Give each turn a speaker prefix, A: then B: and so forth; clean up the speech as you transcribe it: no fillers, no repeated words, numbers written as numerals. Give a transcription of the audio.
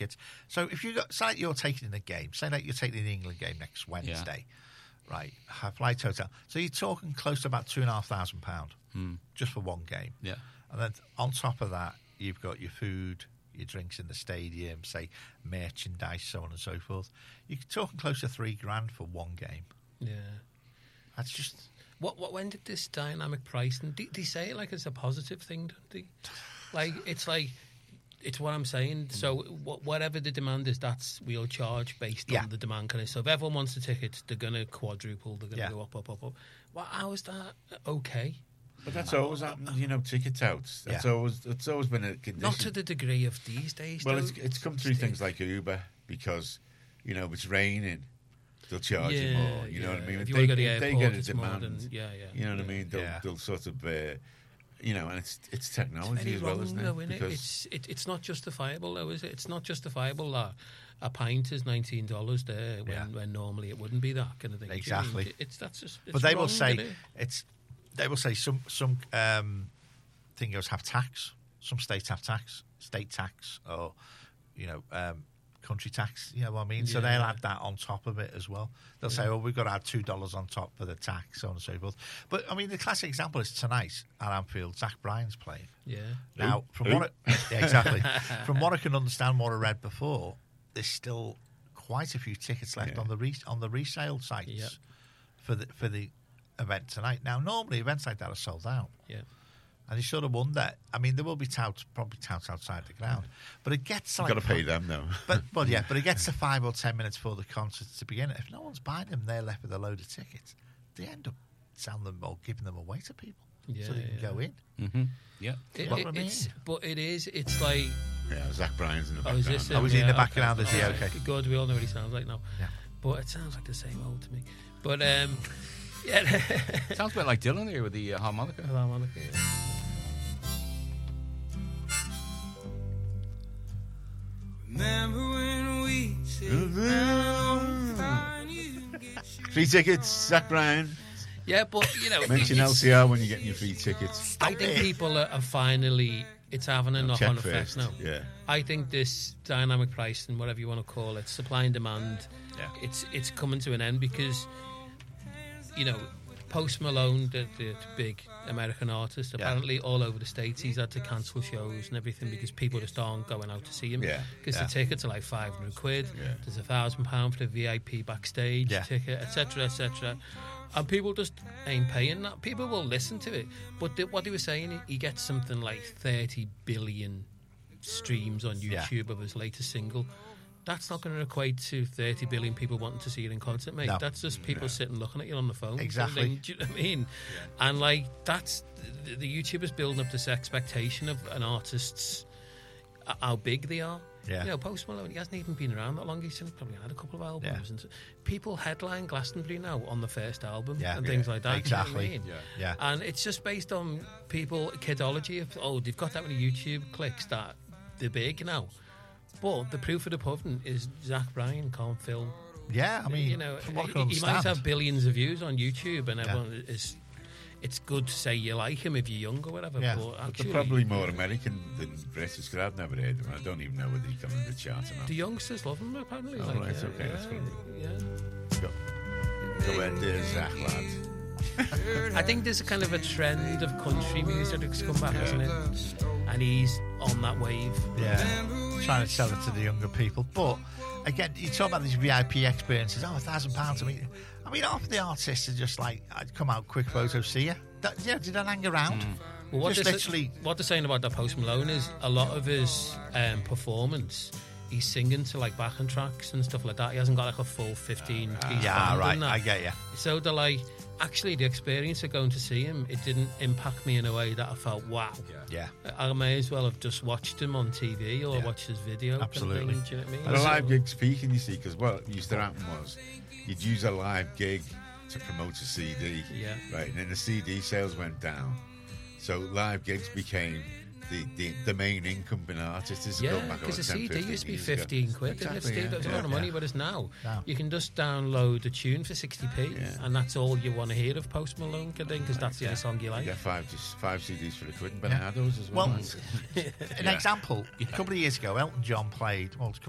A: tickets. So if you got, say like you're taking in a game, say like you're taking the England game next Wednesday, right? Flight hotel. So you're talking close to about £2,500 just for one game.
B: Yeah.
A: And then on top of that, you've got your food, your drinks in the stadium, say merchandise, so on and so forth. You're talking close to $3,000 for one game.
C: Yeah.
A: That's just...
C: When did this dynamic pricing? They say it like it's a positive thing, don't they? Like it's what I'm saying. So whatever the demand is, that's we'll charge based on the demand. Kind of. So if everyone wants the tickets, they're going to quadruple. They're going to go up. Well, how is that okay?
D: But that's always happened, ticket outs. It's always been a condition.
C: Not to the degree of these days.
D: Well,
C: though.
D: it's come through things like Uber because if it's raining, they'll charge you more. You know what I mean?
C: If
D: They
C: you go to the airport,
D: they get a
C: it's
D: demand.
C: more than,
D: You know what I mean? They'll sort of, and it's technology as well, isn't it?
C: Though, because it's not justifiable, though, is it? It's not justifiable that a pint is $19 there when normally it wouldn't be that kind of thing.
A: Exactly.
C: But
A: they will say They will say some thingos have tax. Some states have state tax, or country tax. You know what I mean? So they'll add that on top of it as well. They'll say, "Oh, we've got to add $2 on top for the tax," so on and so forth. But I mean, the classic example is tonight at Anfield. Zach Bryan's playing.
C: Yeah.
A: Now, from what I can understand, what I read before, there's still quite a few tickets left on the resale sites for the event tonight. Now, normally events like that are sold out.
C: Yeah.
A: And you sort of wonder. I mean, there will be probably touts outside the ground, but it gets like...
D: You've got to pay them, though.
A: But it gets to 5 or 10 minutes before the concert to begin. If no one's buying them, they're left with a load of tickets. They end up selling them or giving them away to people so they can go in.
B: Mm-hmm. Yeah.
C: It's like...
D: Yeah, Zach Bryan's in the background.
A: Was he in the background? Is he okay?
C: Good, we all know what he sounds like now.
A: Yeah.
C: But it sounds like the same old to me. But,
B: Sounds a bit like Dylan here with the harmonica.
E: Remember when we said
D: free tickets, Zach Bryan.
C: Yeah, but
D: mention LCR when you're getting your free tickets.
C: I think people are finally. It's having a knock-on effect now.
D: Yeah.
C: I think this dynamic pricing, whatever you want to call it, supply and demand, it's coming to an end because, Post Malone, the big American artist, apparently all over the States, he's had to cancel shows and everything because people just aren't going out to see him. Because the tickets are like £500. Yeah. There's £1,000 for the VIP backstage ticket, etc., etc. And people just ain't paying that. People will listen to it. But what he was saying, he gets something like 30 billion streams on YouTube of his latest single. That's not going to equate to 30 billion people wanting to see it in concert, mate. No. That's just people sitting looking at you on the phone.
A: Exactly.
C: Do you know what I mean? Yeah. And that's the YouTubers building up this expectation of an artist's how big they are.
A: Yeah.
C: Post Malone, he hasn't even been around that long. He's probably had a couple of albums. And people headline Glastonbury now on the first album and things like that.
A: Exactly.
C: You know what I mean? And it's just based on kidology of, they've got that many YouTube clicks that they're big now. But the proof of the pudding is Zach Bryan can't film.
A: Yeah, I mean,
C: he might have billions of views on YouTube, and everyone is. It's good to say you like him if you're young or whatever.
A: Yeah.
C: But actually,
D: they're probably more American than British, because I've never heard of him. I don't even know whether he comes in the chart or not.
C: The youngsters love him, apparently.
D: Oh, right, okay. That's
A: Go ahead, dear Zach, lad.
C: I think there's a kind of a trend of country music that's come back, hasn't it? And he's on that wave.
A: Yeah, trying to sell it to the younger people. But again, you talk about these VIP experiences. £1,000. I mean, half the artists are just like, I'd come out, quick photo, see you. Did that hang around?
C: Well, what they're saying about that Post Malone is a lot of his performance, he's singing to like backing tracks and stuff like that. He hasn't got like a full 15 piece band.
A: Right, I get you.
C: So they're like, actually, the experience of going to see him, it didn't impact me in a way that I felt, wow.
A: Yeah.
C: I may as well have just watched him on TV or watched his video.
A: Absolutely.
C: Do you know what I mean?
D: And a live gig speaking, you see, because what used to happen was you'd use a live gig to promote a CD.
C: Yeah.
D: Right, and then the CD sales went down. So live gigs became the main income for an artist.
C: Yeah, because the CD used to be 15 quid.
D: Exactly,
C: That was a lot of money, but it's now. You can just download a tune for 60p, and that's all you want to hear of Post Malone, because that's the only song you like.
D: You get five CDs for a quid and Benados as well.
A: An example, a couple of years ago, Elton John played,